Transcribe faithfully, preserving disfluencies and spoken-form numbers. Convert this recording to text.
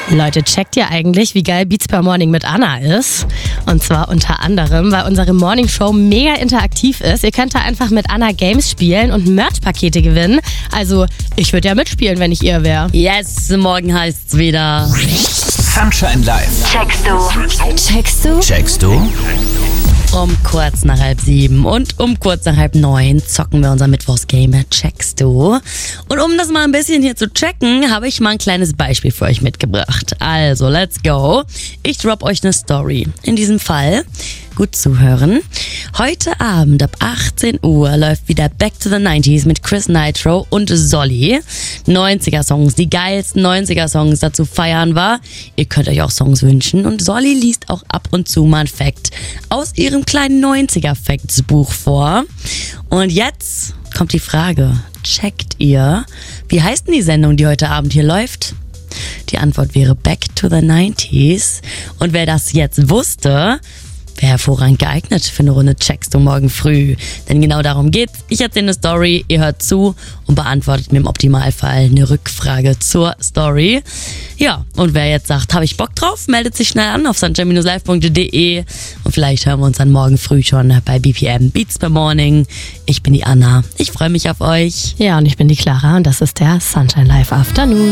Leute, checkt ihr eigentlich, wie geil Beats per Morning mit Anna ist? Und zwar unter anderem, weil unsere Morning Show mega interaktiv ist. Ihr könnt da einfach mit Anna Games spielen und Merch-Pakete gewinnen. Also, ich würde ja mitspielen, wenn ich ihr wäre. Yes, morgen heißt's wieder Sunshine Live. Checkst du? Checkst du? Checkst du? um kurz nach halb sieben und um kurz nach halb neun zocken wir unser Mittwochsgame Checkst du? Und um das mal ein bisschen hier zu checken, habe ich mal ein kleines Beispiel für euch mitgebracht. Also, let's go. Ich drop euch eine Story. In diesem Fall, gut zuhören. Heute Abend ab achtzehn Uhr läuft wieder Back to the nineties mit Chris Nitro und Solly. neunziger-Songs, die geilsten neunziger-Songs dazu feiern war. Ihr könnt euch auch Songs wünschen und Solly liest auch ab und zu mal ein Fact aus ihrem kleinen neunziger-Facts-Buch vor. Und jetzt kommt die Frage, checkt ihr, wie heißt denn die Sendung, die heute Abend hier läuft? Die Antwort wäre Back to the nineties. Und wer das jetzt wusste, wäre hervorragend geeignet für eine Runde Checkst du morgen früh. Denn genau darum geht's. Ich erzähle eine Story, ihr hört zu und beantwortet mir im Optimalfall eine Rückfrage zur Story. Ja, und wer jetzt sagt, habe ich Bock drauf, meldet sich schnell an auf sunshine dash live punkt de und vielleicht hören wir uns dann morgen früh schon bei B P M Beats per Morning. Ich bin die Anna. Ich freue mich auf euch. Ja, und ich bin die Clara und das ist der Sunshine Live Afternoon.